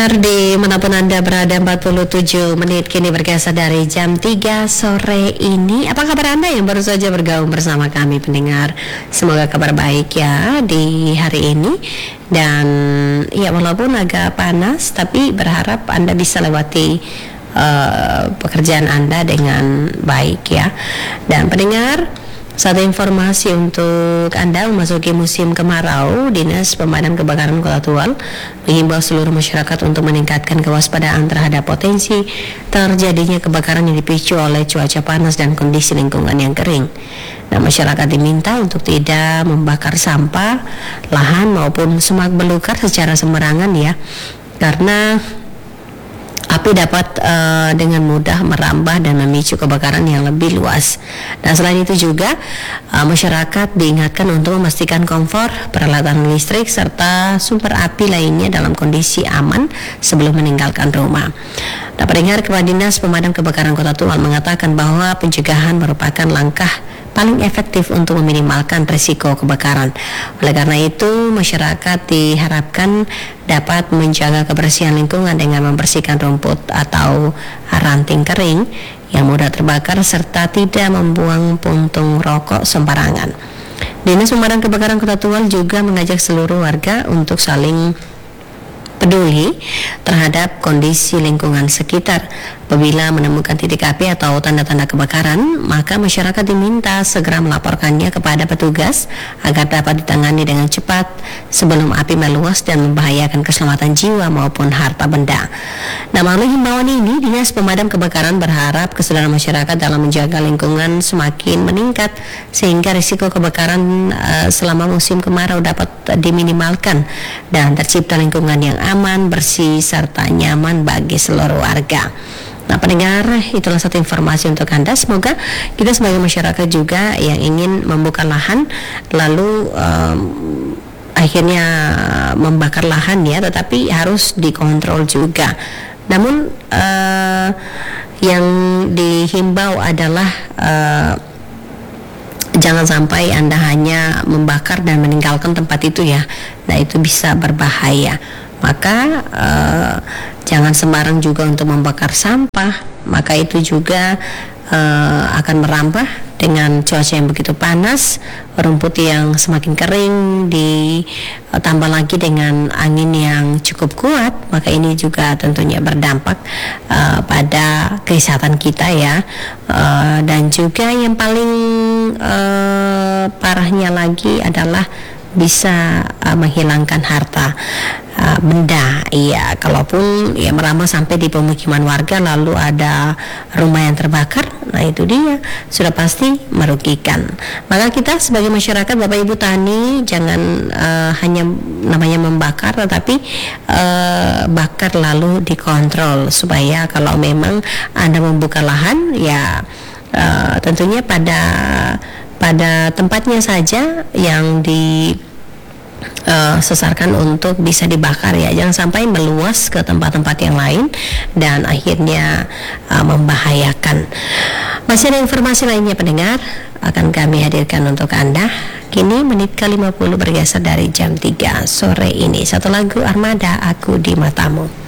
Pendengar di manapun Anda berada, 47 menit kini bergeser dari jam 3 sore ini. Apa kabar Anda yang baru saja bergabung bersama kami pendengar? Semoga kabar baik ya di hari ini. Dan ya walaupun agak panas, tapi berharap Anda bisa lewati pekerjaan Anda dengan baik ya. Dan pendengar, satu informasi untuk Anda memasuki musim kemarau, Dinas Pemadam Kebakaran Kota Tual mengimbau seluruh masyarakat untuk meningkatkan kewaspadaan terhadap potensi terjadinya kebakaran yang dipicu oleh cuaca panas dan kondisi lingkungan yang kering. Nah, masyarakat diminta untuk tidak membakar sampah, lahan maupun semak belukar secara sembarangan ya, karena api dapat dengan mudah merambah dan memicu kebakaran yang lebih luas. Dan selain itu juga masyarakat diingatkan untuk memastikan komfor, peralatan listrik serta sumber api lainnya dalam kondisi aman sebelum meninggalkan rumah. Nah, pendengar, Kepala Dinas Pemadam Kebakaran Kota Tual mengatakan bahwa pencegahan merupakan langkah paling efektif untuk meminimalkan risiko kebakaran. Oleh karena itu, masyarakat diharapkan dapat menjaga kebersihan lingkungan dengan membersihkan rumput atau ranting kering yang mudah terbakar serta tidak membuang puntung rokok sembarangan. Dinas Pemadam Kebakaran Kota Tual juga mengajak seluruh warga untuk saling peduli terhadap kondisi lingkungan sekitar. Apabila menemukan titik api atau tanda-tanda kebakaran, maka masyarakat diminta segera melaporkannya kepada petugas agar dapat ditangani dengan cepat sebelum api meluas dan membahayakan keselamatan jiwa maupun harta benda. Nah, melalui himbauan ini, Dinas Pemadam Kebakaran berharap kesadaran masyarakat dalam menjaga lingkungan semakin meningkat sehingga risiko kebakaran selama musim kemarau dapat diminimalkan dan tercipta lingkungan yang aman, bersih, serta nyaman bagi seluruh warga. Nah, pendengar, itulah satu informasi untuk Anda. Semoga kita sebagai masyarakat juga yang ingin membuka lahan lalu akhirnya membakar lahan ya, tetapi harus dikontrol juga. Namun yang dihimbau adalah jangan sampai Anda hanya membakar dan meninggalkan tempat itu ya. Nah, itu bisa berbahaya. Maka jangan sembarang juga untuk membakar sampah, maka itu juga akan merambah dengan cuaca yang begitu panas, rumput yang semakin kering, ditambah lagi dengan angin yang cukup kuat, maka ini juga tentunya berdampak pada kesehatan kita ya. Dan juga yang paling parahnya lagi adalah bisa menghilangkan harta benda. Iya, kalaupun ya merambah sampai di pemukiman warga lalu ada rumah yang terbakar, nah itu dia sudah pasti merugikan. Maka kita sebagai masyarakat, Bapak Ibu tani, jangan hanya namanya membakar, tetapi bakar lalu dikontrol supaya kalau memang Anda membuka lahan ya tentunya pada tempatnya saja yang sesarkan untuk bisa dibakar ya, jangan sampai meluas ke tempat-tempat yang lain dan akhirnya membahayakan. Masih ada informasi lainnya pendengar, akan kami hadirkan untuk Anda. Kini menit ke-50 bergeser dari jam 3 sore ini. Satu lagu Armada, Aku di Matamu.